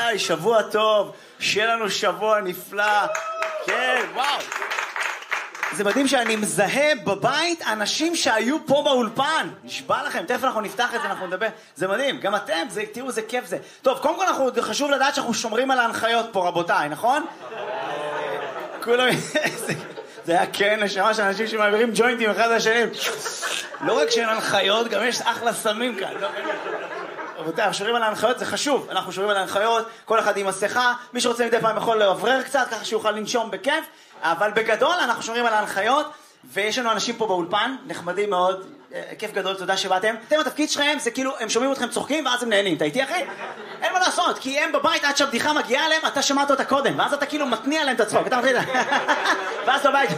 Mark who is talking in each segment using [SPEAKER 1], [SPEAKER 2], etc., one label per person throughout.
[SPEAKER 1] רבותיי, שבוע טוב, שיהיה לנו שבוע נפלא. כן, וואו. זה מדהים שאני מזהה בבית אנשים שהיו פה באולפן. נשבע לכם, תכף אנחנו נפתח את זה, אנחנו נדבר. זה מדהים, גם אתם, תראו, זה כיף זה. טוב, קודם כל חשוב לדעת שאנחנו שומרים על ההנחיות פה, רבותיי, נכון? כולם... זה היה כן נשמה של אנשים שמעבירים ג'וינטים אחד לשני. לא רק שאין הנחיות, גם יש אחלה סמים כאן. רבותיי, אנחנו שומרים על ההנחיות, זה חשוב. אנחנו שומרים על ההנחיות, כל אחד עם מסכה. מי שרוצה מדי פעם יכול לעברר קצת, ככה שיוכל לנשום בכיף. אבל בגדול אנחנו שומרים על ההנחיות, ויש לנו אנשים פה באולפן, נחמדים מאוד, כיף גדול, תודה שבאתם. אתם, התפקיד שלכם זה כאילו, הם שומעים אתכם צוחקים ואז הם נהנים. אתה איתי אחי? אין מה לעשות, כי הם בבית עד שהבדיחה מגיעה אליהם, אתה שמעת אותה קודם, ואז אתה כאילו מתניע להם את הצחוק. אתה מתחיל, ואז בבית.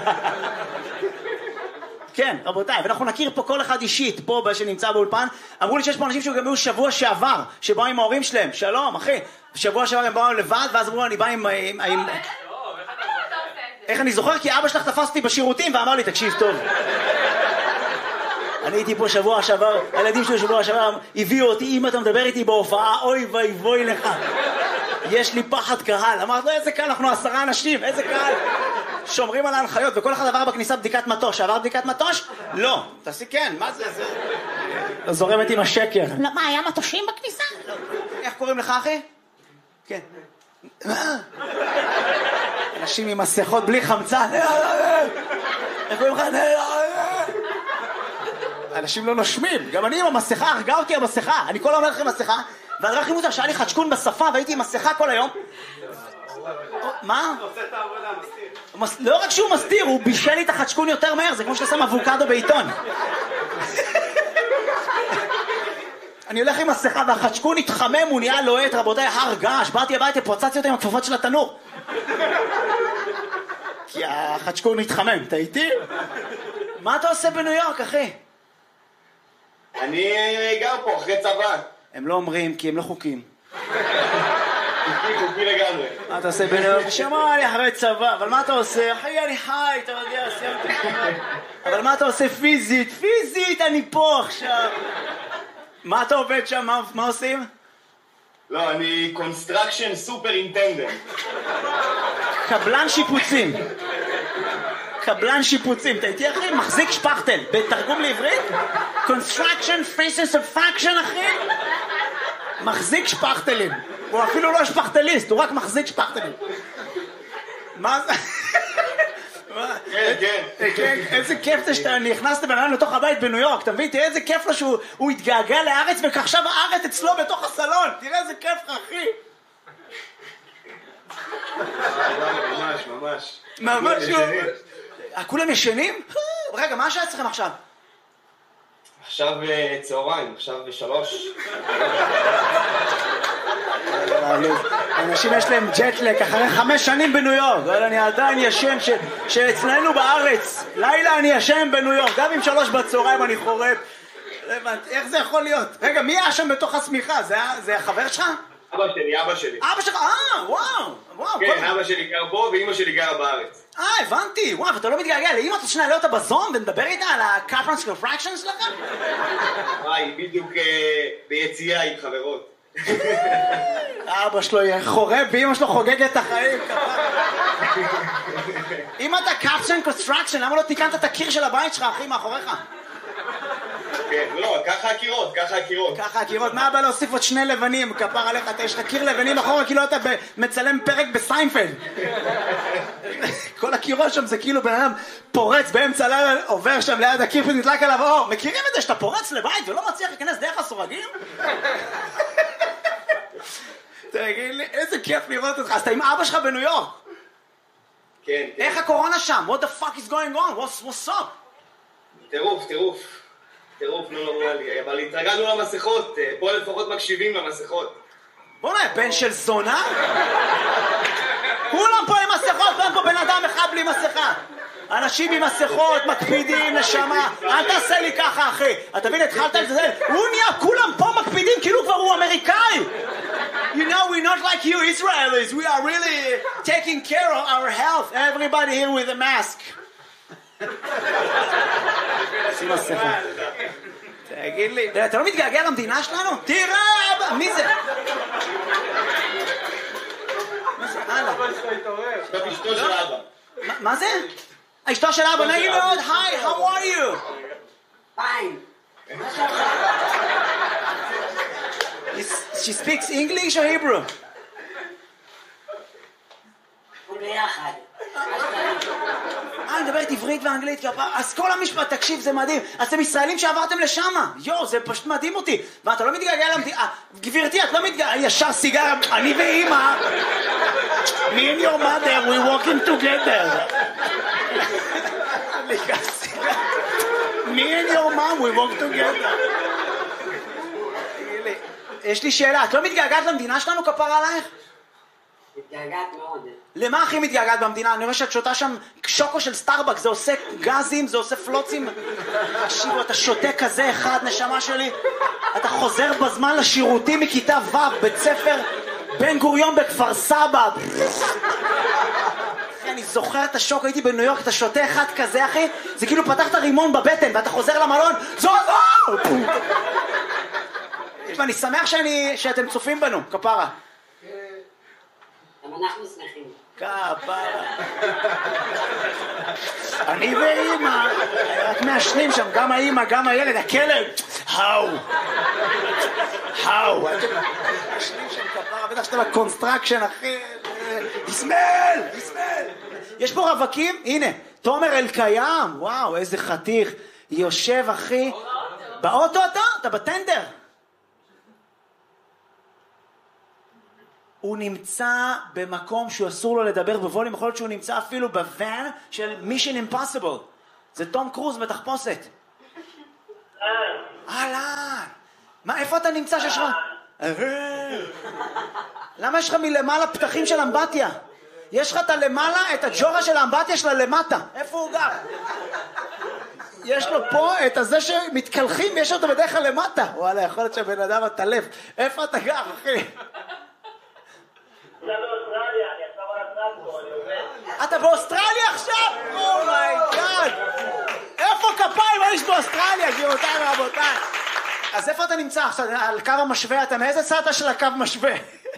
[SPEAKER 1] כן, רבותיי, ואנחנו נכיר פה כל אחד אישית, פה שנמצא באולפן. אמרו לי שיש פה אנשים שגם היו שבוע שעבר, שבאו עם ההורים שלהם. שלום, אחי. בשבוע שעבר הם באו לבד, ואז אמרו, אני בא עם... איך אני זוכר? כי אבא שלך תפס אותי בשירותים ואמר לי, תקשיב טוב. אני הייתי פה שבוע שעבר, הילדים שלי שבוע שעבר הביאו אותי, אם אתה מדבר איתי בהופעה, אוי ואבוי לך. יש לי פחד קהל. אמרת לו, איזה קהל, אנחנו 10 אנשים, איזה קהל. שומרים על ההנחיות, וכל אחד עבר בכניסה בדיקת מטוש. עבר בדיקת מטוש? לא. תעשי כן, מה זה? זה... זורמת עם השקר.
[SPEAKER 2] מה, היה מטושים בכניסה?
[SPEAKER 1] איך קוראים לך, אחי? כן. אנשים עם מסכות בלי חמצן. איך קוראים לך? אנשים לא נושמים. גם אני עם המסכה, הרגה אותי המסכה. אני כל אומר לכם מסכה, והדבר הכי מוזר שהיה לי חדשקון בשפה, והייתי עם מסכה כל היום. מה?
[SPEAKER 3] הוא עושה את העבודה, מסתיר.
[SPEAKER 1] לא רק שהוא מסתיר, הוא בישל לי את החדשקון יותר מהר, זה כמו שאתה שם אבוקדו בעיתון. אני הולך עם מסכה והחדשקון התחמם, הוא נהיה לוהט, רבותיי, הר געש, באתי הביתה, פוצצתי אותה עם הכפפות של התנור. כי החדשקון התחמם, אתה איתי? מה אתה עושה בניו יורק, אחי?
[SPEAKER 3] אני גר פה אחרי צבא.
[SPEAKER 1] הם לא אומרים, כי הם לא חוקים.
[SPEAKER 3] חוקי לגמרי.
[SPEAKER 1] מה אתה עושה בניו יורק? שמע לי אחרי צבא, אבל מה אתה עושה? אחי, אני חי, אתה יודע, סיימתי. אבל מה אתה עושה פיזית? פיזית, אני פה עכשיו. מה אתה עובד שם? מה עושים?
[SPEAKER 3] לא, אני construction superintendent.
[SPEAKER 1] קבלן שיפוצים. קבלן שיפוצים. אתה איתי אחי? מחזיק שפכטל. בתרגום לעברית? construction faces of faction אחי? מחזיק שפכטלים. הוא אפילו לא שפכטליסט, הוא רק מחזיק שפכטלים. מה זה?
[SPEAKER 3] כן.
[SPEAKER 1] איזה כיף זה שאתה נכנסת בן אדם לתוך הבית בניו יורק, אתה מבין? תראה איזה כיף לו שהוא התגעגע לארץ ועכשיו הארץ אצלו בתוך הסלון. תראה איזה כיף לך, אחי. ממש. כולם ישנים? רגע, מה השעה אצלכם עכשיו?
[SPEAKER 3] עכשיו צהריים, עכשיו 3.
[SPEAKER 1] אנשים יש להם ג'טלק אחרי 5 שנים בניו יורק, אבל אני עדיין ישן שאצלנו בארץ לילה אני ישן בניו יורק, גם עם 3 בצהריים אני חורף. איך זה יכול להיות? רגע, מי היה שם בתוך הסמיכה? זה החבר שלך?
[SPEAKER 3] אבא שלי.
[SPEAKER 1] אבא שלך? וואו.
[SPEAKER 3] כן, אבא שלי גר פה ואמא שלי גרה בארץ.
[SPEAKER 1] הבנתי. וואו, ואתה לא מתגעגע לאמא, אתה שנעלה אותה בזום ונדבר איתה על ה-Captain's Fraction שלכם?
[SPEAKER 3] היא בדיוק ביציאה עם חברות.
[SPEAKER 1] אבא שלו חורב ואמא שלו חוגגת את החיים. אם אתה Captain's Construction, למה לא תיקנת את הקיר של הבית שלך, אחי, מאחוריך?
[SPEAKER 3] כן, לא, ככה הקירות.
[SPEAKER 1] מה הבא להוסיף עוד 2 לבנים, כפר עליך, יש לך קיר לבנים אחורה, כאילו אתה מצלם פרק בסיינפלד. כל הקירות שם זה כאילו בן אדם פורץ באמצע לילה, עובר שם ליד הקיר ונדלק עליו אור. מכירים את זה שאתה פורץ לבית ולא מצליח להיכנס דרך הסורגים? תגיד לי, איזה כיף לראות אותך. אז אתה עם אבא שלך בניו יורק.
[SPEAKER 3] כן.
[SPEAKER 1] איך הקורונה שם? What the fuck is going on? What's up?
[SPEAKER 3] טירוף, לא נורמלי, אבל התרגלנו למסכות, פה לפחות מקשיבים למסכות.
[SPEAKER 1] בוא נראה, בן של זונה? כולם פה עם מסכות, אין פה בן אדם אחד בלי מסכה. אנשים עם מסכות, מקפידים, נשמה. אל תעשה לי ככה, אחי. אתה מבין, התחלת את זה? הוא נהיה, כולם פה מקפידים, כאילו כבר הוא אמריקאי. You know, we're not like you Israelis. We are really taking care of our health. Everybody here with a mask. שים מסכה. תגיד לי, אתה לא מתגעגע למדינה שלנו? תראה, מי זה?
[SPEAKER 3] זאת אשתו של אבא.
[SPEAKER 1] מה זה? אשתו של אבא, נעים מאוד, היי, how are you?
[SPEAKER 2] Fine.
[SPEAKER 1] She speaks English or Hebrew?
[SPEAKER 2] ביחד.
[SPEAKER 1] אני מדברת עברית ואנגלית, אז כל המשפט, תקשיב, זה מדהים. אז אתם ישראלים שעברתם לשם. יו, זה פשוט מדהים אותי. ואתה לא מתגעגע למדינה. גברתי, את לא מתגעגע, ישר סיגר, אני ואמא. Me and your mother, we walking together. Me and your mom, we walk together. יש לי שאלה, את לא מתגעגעת למדינה שלנו, כפרה עלייך?
[SPEAKER 2] מתגעגעת מאוד.
[SPEAKER 1] למה הכי מתגעגעת במדינה? אני רואה שאת שותה שם שוקו של סטארבק, זה עושה גזים, זה עושה פלוצים. תקשיבו, אתה שותה כזה אחד, נשמה שלי. אתה חוזר בזמן לשירותים מכיתה ו', בית ספר בן גוריון בכפר סבא. אני זוכר את השוק, הייתי בניו יורק, אתה שותה אחד כזה, אחי, זה כאילו פתחת רימון בבטן, ואתה חוזר למלון, זו! ואני שמח שאתם צופים בנו, כפרה.
[SPEAKER 2] גם אנחנו שמחים.
[SPEAKER 1] כפרה. אני ואמא, רק מעשנים שם, גם האמא, גם הילד, הכלב. האו. מעשנים שם כפרה, בטח שאתה בקונסטרקשן, אחי. יסמל. יש פה רווקים, הנה, תומר אלקיים, וואו, איזה חתיך. יושב, אחי. באוטו אתה בטנדר. הוא נמצא במקום שהוא אסור לו לדבר בווליום, יכול להיות שהוא נמצא אפילו בוואן של Mission Impossible. זה תום קרוז בתחפושת. אהלן. מה, איפה אתה נמצא שיש לך? למה יש לך מלמעלה פתחים של אמבטיה? יש לך את הלמעלה, את הג'ורה של האמבטיה שלה למטה. איפה הוא גר? יש לו פה את הזה שמתקלחים, יש אותו בדרך כלל למטה. וואלה, יכול להיות שהבן אדם התלף. איפה אתה גר, אחי? אתה באוסטרליה עכשיו? אומייגאד! איפה כפיים יש באוסטרליה, גבירותיי ורבותיי? אז איפה אתה נמצא עכשיו? על קו המשווה? אתה מאיזה צד של הקו משווה?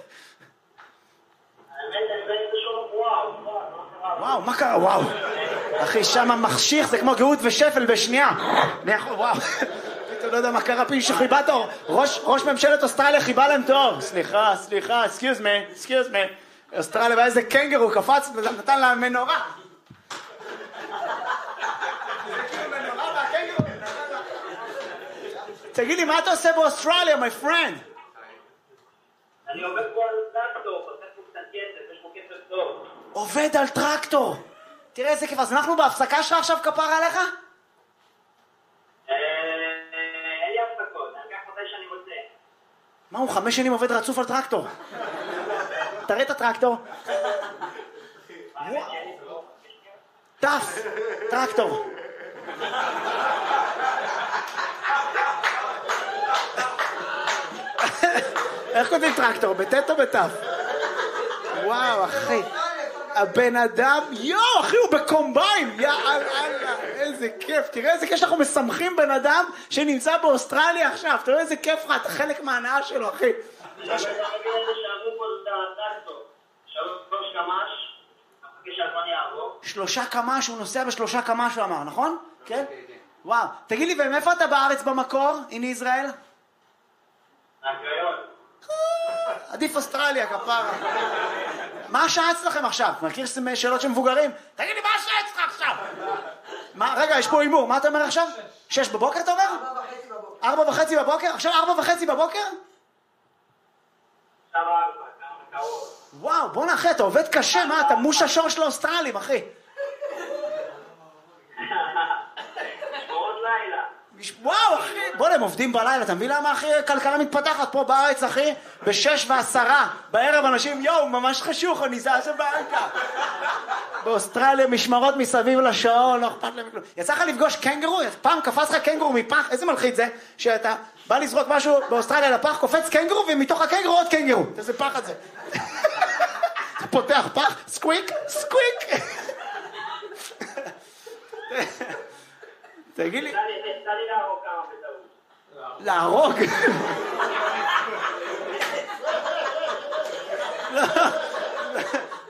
[SPEAKER 1] וואו, מה קרה? וואו. אחי, שם מחשיך, זה כמו גאות ושפל בשנייה. וואו. אתה לא יודע מה קרה, פי שחיבה תור. ראש ממשלת אוסטרליה חיבה להם תור. סליחה, excuse me. אוסטרליה, ואיזה קנגרו קפץ, נתן לה מנורה. תגיד לי, מה אתה עושה באוסטרליה, my friend?
[SPEAKER 3] אני עובד פה על טרקטור, עושה פה קצת כסף, יש פה כסף טוב.
[SPEAKER 1] עובד על טרקטור. תראה איזה כיף, אז אנחנו בהפסקה שלך עכשיו כפרה עליך?
[SPEAKER 3] אין לי הפסקות, אני אקח מתי שאני רוצה.
[SPEAKER 1] מה, הוא 5 שנים עובד רצוף על טרקטור? תראה את הטרקטור. טף, טרקטור. איך כותבים טרקטור? בטט או בטף? וואו, אחי. הבן אדם, אחי, הוא בקומביין. יאללה, איזה כיף. תראה איזה כיף שאנחנו משמחים בן אדם שנמצא באוסטרליה עכשיו. תראה איזה כיף לך, אתה חלק מההנאה שלו, אחי. שלושה קמ"ש, הוא נוסע ב3 קמ"ש, הוא אמר, נכון? כן? וואו. תגיד לי, ומאיפה אתה בארץ במקור, in ישראל?
[SPEAKER 3] מהקריות.
[SPEAKER 1] עדיף אוסטרליה, כפרה. מה השעה אצלכם עכשיו? מכיר שאלות של מבוגרים? תגיד לי, מה השעה אצלך עכשיו? רגע, יש פה אימור, מה אתה אומר עכשיו? 6 בבוקר אתה אומר? 4:30 בבוקר? עכשיו 4:30 בבוקר? וואו, בוא נאחי, אתה עובד קשה, מה? אתה מוש השור של האוסטרלים, אחי.
[SPEAKER 3] עוד לילה.
[SPEAKER 1] וואו, אחי, בוא, הם עובדים בלילה, אתה מבין למה, אחי, כלכלה מתפתחת פה בארץ, אחי? ב6:10 בערב אנשים, ממש חשוך, אני זז הביתה. באוסטרליה משמרות מסביב לשעון, לא אכפת להם כלום. יצא לך לפגוש קנגרו? פעם קפץ לך קנגרו מפח? איזה מלחיץ זה? שאתה בא לזרוק משהו באוסטרליה לפח, קופץ קנגרו, ומתוך הקנגרו עוד קנגרו. איזה פח את זה? פותח פח, סקוויק. תגיד לי...
[SPEAKER 3] יצא לי להרוג כמה בטעות.
[SPEAKER 1] להרוג?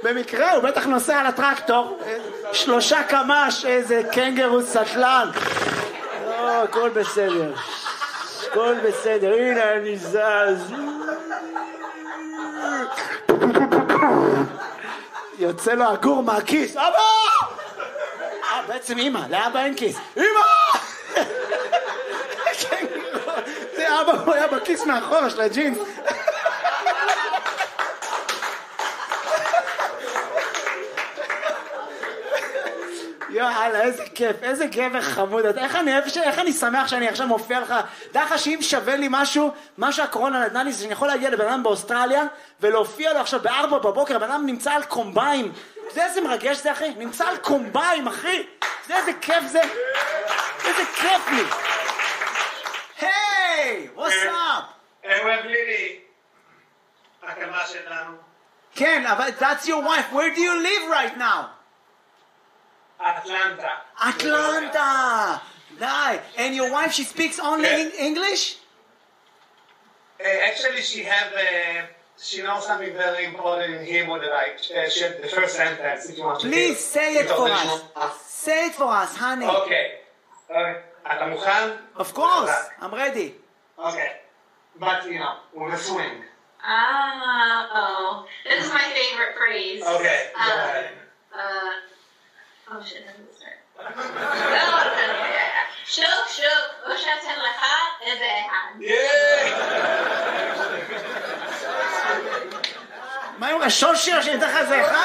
[SPEAKER 1] במקרה הוא בטח נוסע על הטרקטור, 3 קמ"ש, איזה קנגרו סטלן. לא, הכל בסדר. הכל בסדר, הנה אני זז. יוצא לו הגור מהכיס. אבא! בעצם אמא, לאבא אין כיס. אמא! זה אבא, הוא היה בכיס מאחורה של הג'ינס. יאללה, איזה כיף, איזה גבר חמוד. איך אני שמח שאני עכשיו מופיע לך. דע לך שאם שווה לי משהו, מה שהקורונה נתנה לי, זה שאני יכול להגיע לבן אדם באוסטרליה ולהופיע לו עכשיו ב4 בבוקר, הבן אדם נמצא על קומביים. אתה יודע איזה מרגש זה, אחי? נמצא על קומביים, אחי. אתה יודע איזה כיף זה? איזה כיף לי. היי, what's up?
[SPEAKER 3] אוהב לילי. הקמה שלנו.
[SPEAKER 1] כן, אבל that's your wife. Where do you live right now?
[SPEAKER 3] Atlanta.
[SPEAKER 1] Atlanta! Die. And your wife, she speaks only English?
[SPEAKER 3] Actually, she knows something very important in Hebrew that the first sentence, if you want to hear.
[SPEAKER 1] Please say it for us. Say it for us, honey.
[SPEAKER 3] Okay. אתה מוכן?
[SPEAKER 1] Of course, I'm ready.
[SPEAKER 3] Okay. But, with a swing.
[SPEAKER 4] Oh, this is my favorite phrase.
[SPEAKER 3] Okay. Go ahead.
[SPEAKER 4] Oh shit, how does it start? שוק שוק, או שאתן לך איזה אחד.
[SPEAKER 1] מה עם השושיר שניתן לך איזה אחד?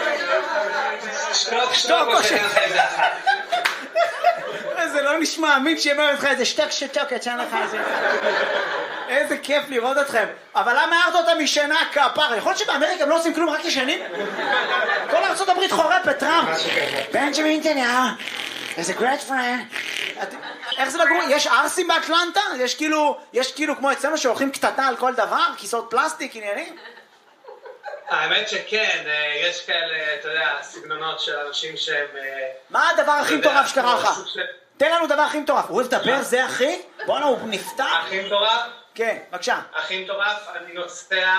[SPEAKER 3] שתוק או שאין לך איזה אחד.
[SPEAKER 1] זה לא נשמע אמין שיאמר לך איזה שתוק שאין לך איזה אחד. איזה כיף לראות אתכם. אבל למה הערת אותם משנה כפר? יכול להיות שבאמריקה הם לא עושים כלום, רק ישנים? כל ארצות הברית חורפת, טראמפ. בנג'מין נתניהו, איזה גרט פרנד. איך זה לגור? יש ארסים באטלנטה? יש כאילו כמו אצלנו שהולכים קטטה על כל דבר? כיסאות פלסטיק, עניינים?
[SPEAKER 3] האמת שכן, יש כאלה, אתה יודע, סגנונות של אנשים שהם...
[SPEAKER 1] מה הדבר הכי מטורף שקרה לך? תן לנו דבר הכי מטורף. הוא אוהב לדבר, זה אחי? בוא'נה, הוא נפתח.
[SPEAKER 3] הכי מטורף?
[SPEAKER 1] כן, בבקשה.
[SPEAKER 3] הכי מטורף, אני נוסע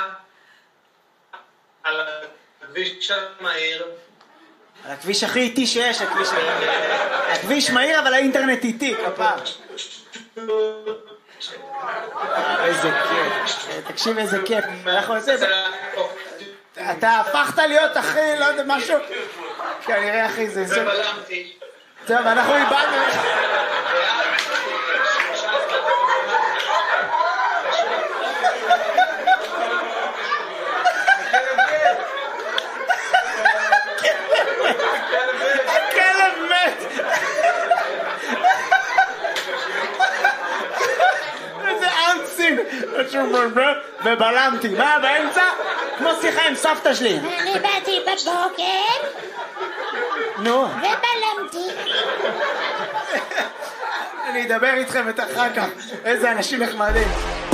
[SPEAKER 3] על הכביש של מהיר.
[SPEAKER 1] על הכביש הכי איטי שיש, הכביש מהיר, אבל האינטרנט איטי, כפר. איזה כיף. תקשיב איזה כיף. אתה הפכת להיות אחי, לא יודע, משהו. כנראה אחי, זה...
[SPEAKER 3] ובלמתי.
[SPEAKER 1] טוב, אנחנו איבדנו. הכלב מת. איזה אנסים. ובלמתי. מה באמצע? כמו שיחה עם סבתא שלי.
[SPEAKER 5] אני באתי בבוקר
[SPEAKER 1] נו.
[SPEAKER 5] ובלמתי.
[SPEAKER 1] אני אדבר איתכם את אחר כך. איזה אנשים נחמדים.